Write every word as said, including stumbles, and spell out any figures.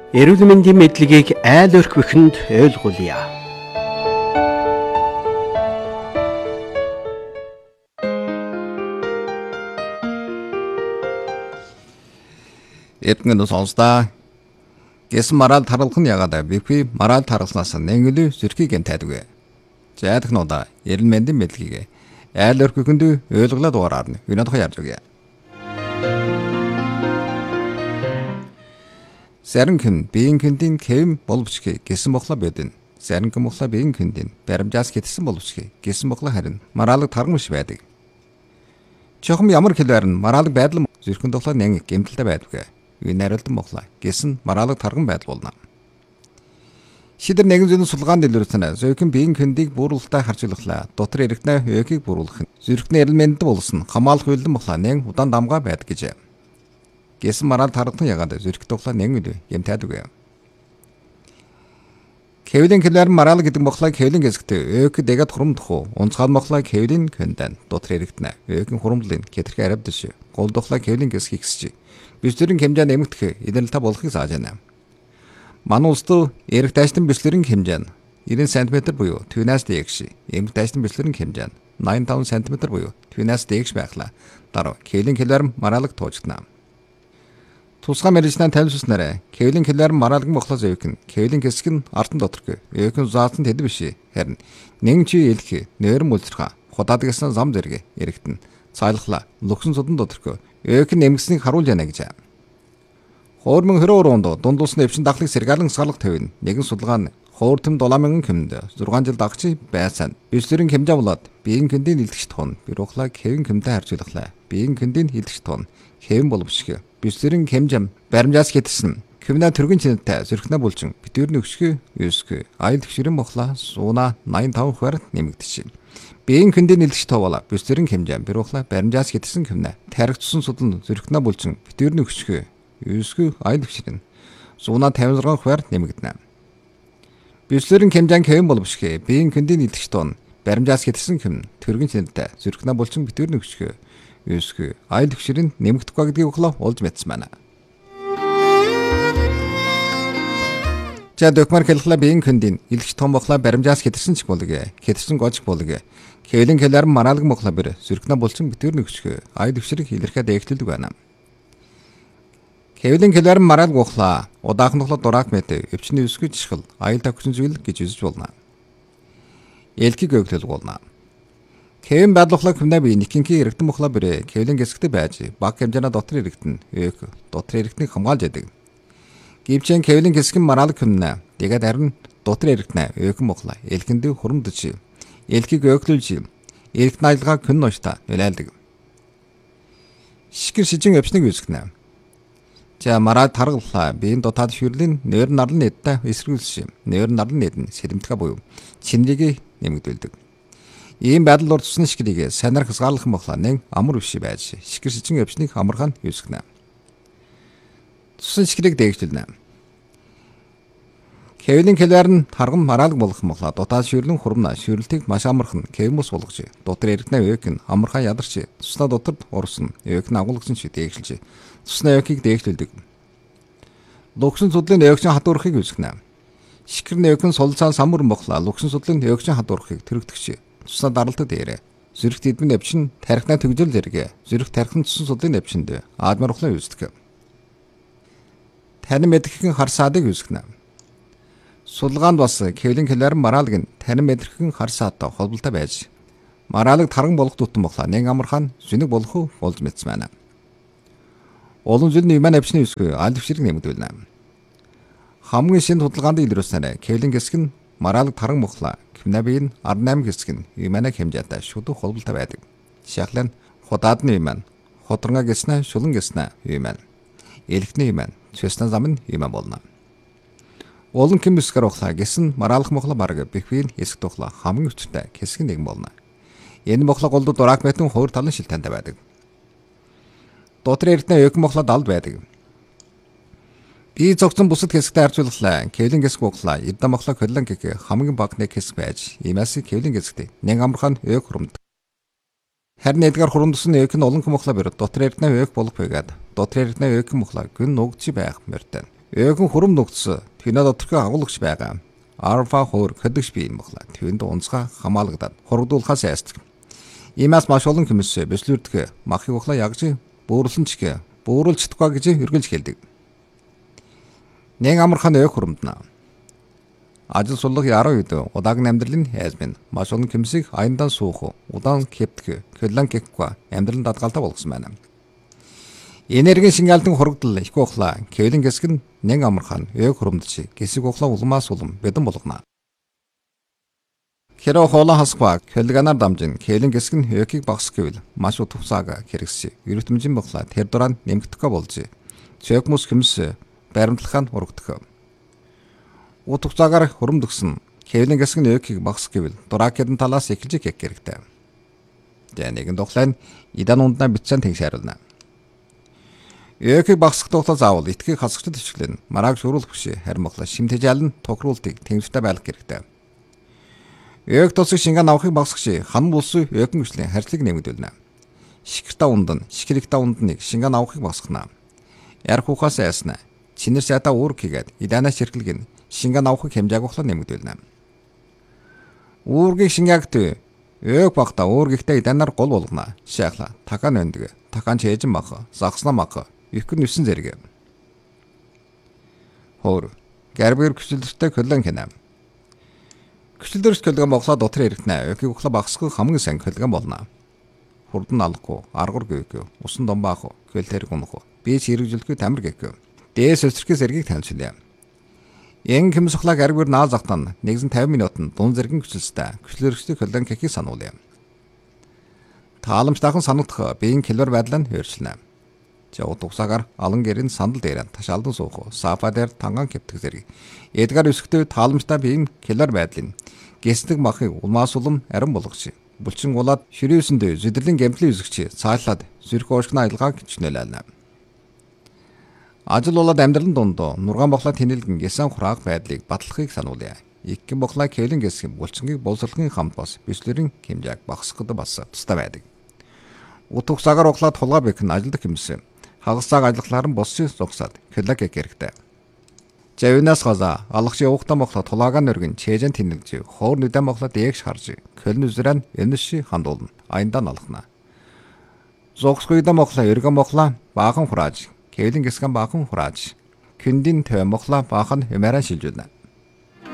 Эрүүл мэндийн мэдлэгийг айл өрхвөхөнд ойлгуулъя. Эдгээр сонсдаа гэс мараад таралх нь ягаад бифи мараад таралснаас нэнгэлүү зүрхийг тайдаг. Зайдах нуда эрүүл мэндийн мэдлэгийг айл өрхвөхөнд ойлгуулаад дугаараар нь өнөөдөр ярьж өгье. Зарим хүн биеийн хүндийн кем боловчгүй гэсэн бохла байдэн. Зарим хүн бохла биеийн хүндийн баримжаас хэтсэн боловчгүй гэсэн бохла харин мараалаг таргамш байдаг. Чухам ямар хэлээр нь мараалаг байдал зүрхэн доглоо нэн гэмтэлтэй байдаг. Үе найруулдан бохла гэсэн мараалаг тарган байдал болно. Шидэр нэгэн зүйн сулгаанд илрүүлсэн зөвхөн биеийн хүндийг бууруулалтаа харж илглаа. Дотор эргэнэ өөхийг бууруулах нь зүрхний эрүүл мэндэд болсон хамаалах үйлдэн бохла нэн удаан дамгаа байдаг гэж. Гэсэн мараад тарган ягаад зүрх доглоо нэн үл юм тайдаг. Кевлин хэлээр мараал гэдэг бохлаа кевлин гэсгтээ өөх дэгэд хурамдах уу. Унцгаал бохлаа кевлин кэндан дотор эргэнэ өөхөн хурамдлын кэтрхэ аравдаш. Гол доглоо кевлин гэсгийг хэсэж. Бичлэрийн хэмжээ нэмэгдэх идэлтэй болохыг зааж байна. Манай улсд эрэг дайштан бичлэрийн хэмжээ нь ninety сантиметр буюу түүнээс дээш. Эмэг дайштан бичлэрийн хэмжээ нь ninety-five сантиметр буюу түүнээс дээш байхлаа. Дараа кевлин хэлээр мараалаг туужтана. Тусгай мэрэгчнээ танилцуулснараа кевлин хэлээр мараалган бохлоо зөвхөн кевлин хэсэг нь артан доторгүй. Өөхөн заасан тэд биш. Харин нэгэн чи элхи нойрон үлцэрхэ худаадаг гэсэн зам зэрэг эрэгтэн цайлахлаа лөгсөн судан доторгүй. Өөхөн нэмгснийг харуул яана гэж. Хоормон хөрөөрөнд дундуулсны өвчин дахлыг сэргаалan сарлах тавина. Нэгэн судалгаа нь хоортом seven thousand кэмд six жил дагч байсан. Бичлэрийн хэмжээ болоод биеийн хүндийн илтгэж тун бирухлаа кевин кэмдэ харьцуулглаа. Биеийн хүндийн илтгэж тун кевин боловчгүй. Бичлэрийн хэмжэм баримжаас хэтсэн. Кевина төргөн чинэлтэй зүрхнээ булчин битүүрний өшгөө юусгүй. Айл төвшрэн бохлаа сууна ninety-five хувиар нэмэгдэжээ. Биеийн хүндийн илтгэж товоолаа. Бичлэрийн хэмжэм бирухлаа баримжаас хэтсэн кевина таригдсан судан зүрхнээ булчин битүүрний өшгөө юусгүй айл төвшрэн сууна fifty-six хувиар нэмэгдэнэ. Бичлэрийн хэмжээ кевин боловчгүй. Биеийн хүндийн илтгэж тун баримжаас хэтсэн кевин төргөн чинэлтэй зүрхнээ булчин битүүрний өшгөө юусгүй айл төвшрэн нэмэгдэхгүй гэдгийг өглөө олж мэдсэн байна. За докмар хэлхлаа биеийн хүндийн илгч том бохлаа баримжаас хэтэрсэн ч болог. Хэтэрсэн гож болог. Кевлин хэлээр мараалган бохлаа бэр зүрхнээ булчин битүүрний өшгөө айл төвшрэг илэрхээ дээгтэлдэг байна. Кевлин хэлээр мараалг бохлаа удаахан тоглоод дурак мэт өвчний өсгөж чишгэл айл тавьсан зүйл гэж үзэж болно. Элхийг өглөл болно. Кевин бадлахлаа хүнээ би никинки эргэтэн бохлаа бэрэ кевлин гэсгтээ байж баг хэмжээний дотор эргэтэн өөх дотор эргэтнийг хамгаалж яадаг. Гівчэн кевлин гэсгэн мараалг хүннэ тэгээд харин дотор эргэтнэ өөхөн бохлаа элхэндээ хурамдж элхийг өглүүлж эргэтэн аялгаа хүн ноёшта нөлөөлдөг. Шикэр шижин өвчнийг үүсгэнэ. За мараад таргаллаа биеийн дотоод шүрлийн нойр нарлан нэдтэй эсрэгүүлж нойр нарлан нэд нь сэрэмтгэ буюу чинрийг нэмэгдүүлдэг. Ийм байдал руу тусна шикрийг санаар хязгаарлах бохлаа нэг амар биш байж шикэр шижин өвчнийг амархан үүсгэнэ. Тусна шикрийг дээгжүүлнэ. Кевлин хэлээр нь тарган мараалг болох бохлаа дотоод шүрлэн хурамна шүрлтийг маш амархан кевмус болгож дотор эргэнэ өök нь амархан ядарч тусна дотор урсан өök нь агуулгасан шиг дээгжилж тусна өөхийг дээгжүүлдэг. Лөгсөн судлын өөгчийн хадуурхыг үүсгэнэ. Шикэр өök нь сулцаан самурн бохлаа лөгсөн судлын өөгчийн хадуурхыг төрөгдөгч тусна даралтад дээрээ зүрх тэдмэн навчин тархинаа төгжил зэрэг зүрх тархин тусан судлын навчинд аадмархлаа үүсдэг. Танин мэдрэгхэн хар саадыг үүсгэнэ. Судалгаанд бас кевлин хэлээр мараалг нь танин мэдрэгхэн хар саадтай холбоотой байж мараалг тарган болох тутан бохлаа нэг амархан зүнэг болох уу болж мэдсэн байна. Олон зүйл нэмэн навчны үүсгүй айл төвшрэг нэмэгдүүлнэ. Хамгийн шинэ судалгаанд илрүүлснээр кевлин гэсг нь мараалг тарган бохлаа Квнабийн eighty-eight гэсг нь юманаг хэмжээтэй шүдүү холболтой байдаг. Жишээлбэл худаадны юман, худрага гэснэ, шулан гэснэ юман. Элхний юман, чөснө зам нь юман болно. Олон кэмскэр ухлаа гэсэн мараалх мохло бараг бихвийн эсэг тухлаа хамгийн өчтэй хэсэг нэгэн болно. Энэ мохло голдуу дурак байтан хуур талын шилтэнтэй байдаг. Дотор эрдэнэ өг мохло далд байдаг. Би зогцсон бусад хэсэгтэй харьцуулглаа. Кевлин гэсг углаа. Ирдэ мохлоо коллон гэх хамгийн баг нэг хэсэг байж, иймээс кевлин гэсгтэй нэг амархан өг хурамд. Харин эдгээр хурамдсан өг нь олон мохлоо бэр дотор эрдэнэ өг болох байгаад дотор эрдэнэ өг мохлоо гүн нугч байх мөртэн. Өөкөн хурам нөхцө тэнэ доторхой агуулгач байгаа. Альфа хуур хөдөгч бий юм багла. Тэнд онцгой хамгаалагдаад хургдуулахаас айсдаг. Иймээс маш олон хүмүүс бэслүүрдэх махыг ухлаа ягж бөөрлөнчг бөөрлж чадахгүй гэж үргэлж хэлдэг. Нэг амархан өөх хурамдна. Ажил суллах яруу үед удаагийн амьдралын хайзмын маш олон хүмүүсийг аяндан суух, удаан кептг, кэлэн кеква амьдралын дадгалтай болгосон байна. Энергийн шингаалтын хургдал их ухлаа кевлин гэсг нь нэг амархан өөх хурамдч гэсэг ухлаа улмаас улам бэдэн болгоно. Хэрэв хоолоо хасгва кэлганаар дамжин кевлин гэсг нь өөхийг багсах гэвэл маш утгацаага хэрэгсэ. Эрдэмжин баглаа тэр дурaan нэмэгдэхгүй болж цээгмус хүмүүс баримтлахад урагдах. Утгацаагаар хурамдгсан кевлин гэсг нь өөхийг багсах гэвэл дуракэдэн талаас эхэлж кек хэрэгтэй. Тэгээ нэгэн тухлайн идан ундна битсэн тэнг шааруулна. Өөхийг багсах тухлаа заавал итгэхийг хасагчд төчлөн марааг шуруулах биш харин баглаа шимтэжаал нь тохируултыг тэнцвэртэй байлгах хэрэгтэй. Өөх тусаг шингэн авахыг багсагч хан булсын өөхөн хүчлийн харьцлыг нэмэгдүүлнэ. Шикэртэ ундан, шикэрэгтэ ундныг шингэн авахыг багсгана. Ярх ухаас айсна. Чинэр сайта үүрэг хийгээд иданаа ширхэлгэн шингэн авахыг хэмжээг ухлаа нэмэгдүүлнэ. Үүргийг шингээгт өөх багта үүргийгтээ иданаар гол болгоно. Шахла, такан өндөг, такан чэжин мах, загсна мах, ихгэн нүсэн зэрэг. Хоор, гэрбэр хүчлэлтэй көлөн хэнэ. Хүчлэлдэрс көлгөн боглоо дотор хэрэгтнэ. Өөхийг ухлаа багсгах хамгийн сайн көлгөн болно. Хурдан алахгүй, аргар гүйг, усан домбаах, көлтэр гунах, бие хэрэгжүүлэхгүй тамир гэх. Дээс өсөрхөөс эргийг танилцуулъя. Эн хэмсухлаа гэрбэр наа захтан нэгэн тавин минутанд дун зэргийн хүчлэлтэй хүчлэрхтэй көлгөн гэхийг сануулъя. Тааламжтайхан санагдах биеийн калори байдлаа хөрчлөнө. Жавд угсаагаар алан гэрийн сандал дээр ташаалдан суух, сафа дээр танган кэптэг зэрэг. Эдгээр өсөхтэй тааламжтай биеийн калори байдлын гэсдэг махыг улмаас улам арин болгоч. Булчин улаад ширээсэндээ зүдэрлийн гэмтлийн үсгч цаалаад зүрх уушгины аялгааг чинэлэлнэ. Ажил болоод амьдралын дунд нургаан боглоо тэнэлгэн гисэн хураах байдлыг батлахыг сануулъя. Иккен боглоо кевлин гэсгэн булчингийг боловсролын хамт бас бичлэрийн хэмжээг багасгах бас тустай байдаг. Утгасаагаар углаад тулгаа бэх нь ажилдах хэмсэн. Хагасааг ажиллахлаар нь боссын зогсоод кэлэг хэрэгтэй. Завинаас газа алгаш явахтаа моглоо тулаагаа нөргөн чэжэн тэнэлж хоор нүдэн моглоо дээгш харж кэлэн үзрэн энэши хандуулна. Аяндан алхна. Зогсгойда моглоо эргэн моглоо баахан хурааж кевлин гэсгэн баахан хурааж. Күндин төв моглоо баахан хэмээрэн шилжүүлнэ.